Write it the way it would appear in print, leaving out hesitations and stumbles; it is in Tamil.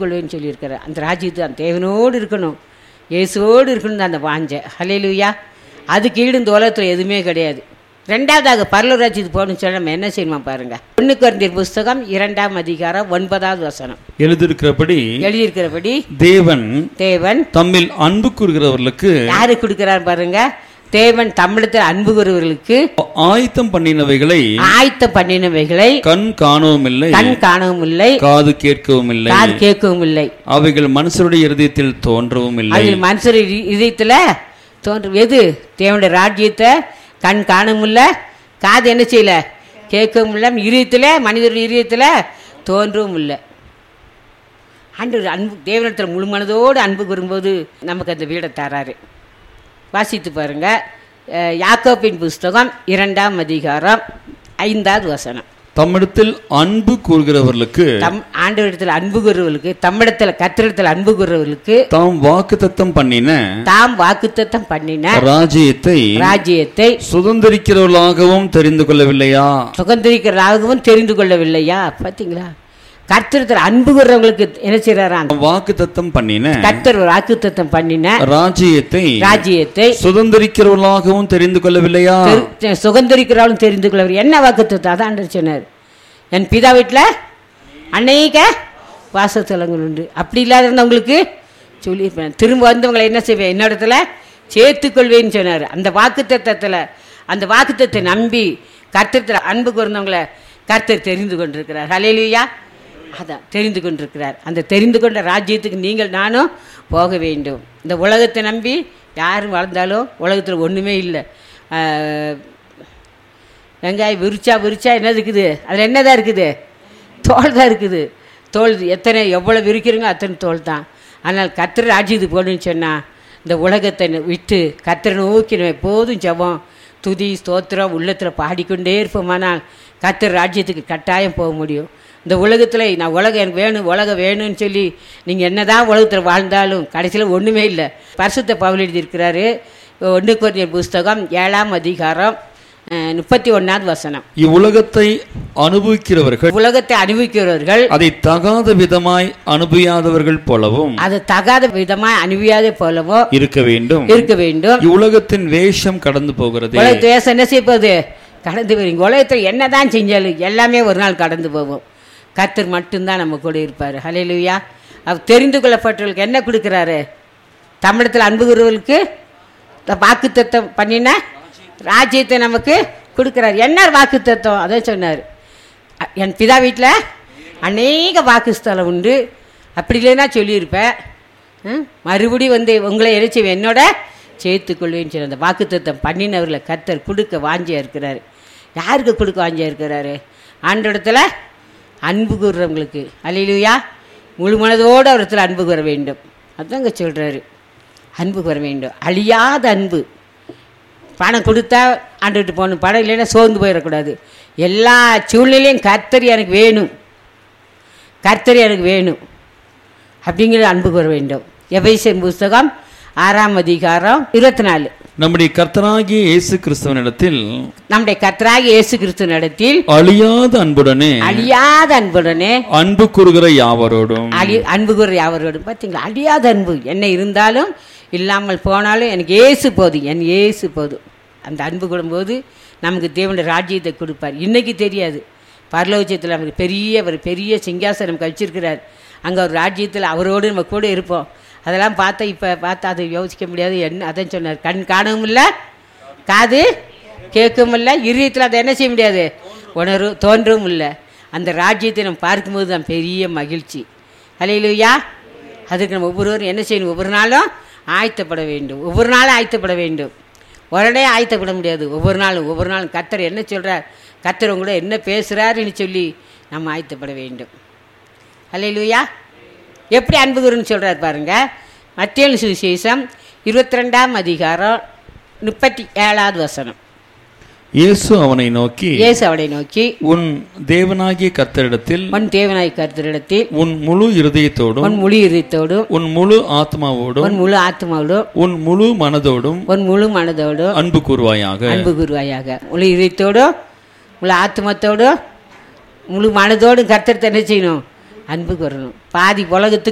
கொள்வேன்னு சொல்லியிருக்கிறார். அந்த ராஜ்யத்து அந்த தேவனோடு இருக்கணும், இயேசுவோடு இருக்கணும் அந்த வாஞ்சை. ஹல்லேலூயா. அதுக்கு ஈடு இந்த உலகத்தில் எதுவுமே கிடையாது. ரெண்டாவதாக பரலோக ராஜ்யத்துக்கு போகணும்னு சொல்லி நம்ம என்ன செய்யணுமா பாருங்க. 1 கொரிந்தியர் புஸ்தகம் 2ஆம் அதிகாரம் 9வது வசனம். எழுதியிருக்கிறபடி தேவன் தம்மில் அன்பு கூறுகிறவர்களுக்கு யாரு கொடுக்கிறார் பாருங்க. தேவன் தம்மிடத்தில் அன்பு கூறுகிறவர்களுக்கு ஆயத்தம் பண்ணினவைகளை கண் காணவும் இல்லை, காது கேட்கவும் இல்லை, அவைகள் மனுஷருடைய இருதயத்தில் தோன்றவும் இல்லை. அவைகள் மனுஷருடைய இதயத்துல தோன்றும். எது? தேவனுடைய ராஜ்யத்தை கண் காணவும் இல்லை, காது என்ன செய்யல கேட்கவும் இல்லை, இதயத்துல மனிதருடைய இதயத்துல தோன்றவும் இல்லை. ஆண்டவர் அன்பு தேவனிடத்தில் முழு மனதோடு அன்பு கூறும்போது நமக்கு அந்த வீடை தராரு. வாசித்து பாருங்க. யாக்கோபின் புஸ்தகம் 2ஆம் அதிகாரம் 5வது வசனம். தம்மிடத்தில் அன்பு கூறுகிறவர்களுக்கு, ஆண்டவரிடத்தில் அன்பு கூறுவர்களுக்கு, தம்மிடத்தில் கர்த்தரிடத்தில் அன்பு கூறுவர்களுக்கு தாம் வாக்குத்தத்தம் பண்ணின ராஜ்யத்தை சுதந்திரிக்கிறவர்களாகவும் தெரிந்து கொள்ளவில்லையா? பாத்தீங்களா? கர்த்தரிடத்தில் அன்பு கூறுறவங்களுக்கு என்ன செய்யறாராம்? வாக்குத்தத்தம் பண்ணின கர்த்தர் வாக்குத்தத்தம் பண்ணின ராஜ்யத்தை சுதந்திரிக்கிறவர்களாகவும் தெரிந்து கொள்ளவில்லையா? சுதந்திரிக்கிறவர்களும் தெரிந்து கொள்ளவில்லை. என்ன வாக்குத்தத்தம்? அதான் சொன்னார், என் பிதா வீட்டில் அநேக வாசஸ்தலங்கள் உண்டு. அப்படி இல்லாத இருந்தவங்களுக்கு சொல்லியிருப்பேன், திரும்ப வந்தவங்களை என்ன செய்வேன், என்னிடத்துல சேர்த்துக்கொள்வேன்னு சொன்னார். அந்த வாக்குத்தத்தத்தில், அந்த வாக்குத்தத்தை நம்பி கர்த்தரிடத்தில் அன்பு கூர்ந்தவங்களை கர்த்தர் தெரிந்து கொண்டிருக்கிறார். ஹல்லேலூயா. அதான் தெரிந்து கொண்டிருக்கிறார். அந்த தெரிந்து கொண்ட ராஜ்யத்துக்கு நீங்கள் நானும் போக வேண்டும். இந்த உலகத்தை நம்பி யாரும் வாழ்ந்தாலும் உலகத்தில் ஒன்றுமே இல்லை. வெங்காயம் விரிச்சா என்ன இருக்குது? அதில் என்னதான் இருக்குது? தோல் தான் இருக்குது. தோல் எவ்வளோ விரிக்கிறீங்களோ அத்தனை தோல் தான். ஆனால் கர்த்தர் ராஜ்யத்துக்கு போகணுன்னு சொன்னால் இந்த உலகத்தை விட்டு கர்த்தரை நோக்கி நம்ம எப்போதும் ஜெபம் துதி ஸ்தோத்திரம் உள்ளத்தில் பாடிக்கொண்டே இருப்போமானால் கர்த்தர் ராஜ்யத்துக்கு கட்டாயம் போக முடியும். இந்த உலகத்தில் நான் உலகம் எனக்கு வேணும், உலகம் வேணும்னு சொல்லி நீங்கள் என்ன தான் உலகத்தில் வாழ்ந்தாலும் கடைசியில் ஒன்றுமே இல்லை. பரிசுத்த பவுல் எழுதியிருக்கிறாரு 1 கொரிந்தியர் புஸ்தகம் 7ஆம் அதிகாரம் 31வது வசனம். இவ்வுலகத்தை அனுபவிக்கிறவர்கள் அதை தகாத விதமாய் அனுபவியாதவர்கள் போலவும் இருக்க வேண்டும். இவ்வுலகத்தின் வேஷம் கடந்து போகிறது. வேஷம் என்ன செய்வது? கடந்து போறீங்க. உலகத்தில் என்னதான் செஞ்சாலும் எல்லாமே ஒரு நாள் கடந்து போவோம். கர்த்தர் மட்டும்தான் நம்ம கூட இருப்பார். ஹல்லேலூயா. அவர் தெரிந்து கொள்ளப்பட்டவர்களுக்கு என்ன கொடுக்குறாரு? தமிழத்தில் அன்பு கூறுவர்களுக்கு வாக்குத்தத்தம் பண்ணின ராஜ்யத்தை நமக்கு கொடுக்குறாரு. என்ன வாக்குத்தத்தம்? அதை சொன்னார், என் பிதா வீட்டில் அநேக வாக்குஸ்தலம் உண்டு. அப்படி இல்லைன்னா சொல்லியிருப்பேன், மறுபடியும் வந்து உங்களை இறைச்சி என்னோட சேர்த்துக்கொள்வேன்னு சொல்லி அந்த வாக்குத்தத்தம் பண்ணினவர்களை கர்த்தர் கொடுக்க வாஞ்சியாக இருக்கிறாரு. யாருக்கு கொடுக்க வாஞ்சியாக இருக்கிறாரு? ஆண்டவரிடத்தில் அன்பு கூறுறவங்களுக்கு. அல்லேலூயா. முழு மனதோடு அவரிடத்தில் அன்பு கூற வேண்டும். அதுதாங்க சொல்கிறாரு, அன்பு கூற வேண்டும். அழியாத அன்பு. பணம் கொடுத்தா ஆண்டுகிட்டு போகணும், பணம் இல்லைன்னா சோர்ந்து போயிடக்கூடாது. எல்லா சூழ்நிலையும் கர்த்தர் எனக்கு வேணும், கர்த்தர் எனக்கு வேணும் அப்படிங்கிற அன்பு கூற வேண்டும். எபேசியர் புஸ்தகம் 6ஆம் அதிகாரம் 24. நம்முடைய கர்த்தராகிய இயேசு கிறிஸ்துவினிடத்தில் அழியாத அன்புடனே அன்பு கூறுகிற யாவரோடும் பார்த்தீங்களா? அழியாத அன்பு. என்ன இருந்தாலும் இல்லாமல் போனாலும் எனக்கு இயேசு போதும், என் இயேசு போதும். அந்த அன்பு கூடும்போது நமக்கு தேவனுடைய ராஜ்யத்தை கொடுப்பார். இன்னைக்கு தெரியாது, பரலோகத்தில் நமக்கு பெரிய சிங்காசனம் கழிச்சிருக்கிறார். அங்கே ஒரு ராஜ்யத்தில் அவரோடு நம்ம கூட இருப்போம். அதெல்லாம் இப்போ பார்த்தா அதை யோசிக்க முடியாது. என்ன அதான் சொன்னார், கண் காணவும் இல்லை, காது கேட்கவும் இல்லை, இதயத்தில் அதை என்ன செய்ய முடியாது, தோன்றவும் இல்லை. அந்த ராஜ்யத்தை நம்ம பார்க்கும்போது தான் பெரிய மகிழ்ச்சி. ஹல்லேலூயா. அதுக்கு நம்ம ஒவ்வொருவரும் என்ன செய்யணும்? ஒவ்வொரு நாளும் ஆயத்தப்பட வேண்டும். உடனே ஆயத்தப்பட முடியாது. ஒவ்வொரு நாளும் கர்த்தர் என்ன சொல்கிறார், கர்த்தர் உங்களோட என்ன பேசுகிறாருன்னு சொல்லி நம்ம ஆயத்தப்பட வேண்டும். ஹல்லேலூயா. எப்படி அன்பு கூறுன்னு சொல்கிறார் பாருங்க. மத்தேயு சுவிசேஷம் 22ஆம் அதிகாரம் 37வது வசனம். இயேசு அவனை நோக்கி உன் தேவனாகிய கர்த்தரிடத்தில் உன் முழு இருதயத்தோடும் உன் முழு ஆத்மாவோடும் உன் முழு மனதோடும் அன்பு கூறுவாயாக. முழு இதயத்தோடும் முழு ஆத்மத்தோடும் முழு மனதோடும் கர்த்தரை என்ன செய்யணும்? அன்பு கூறணும். பாதி உலகத்துக்கு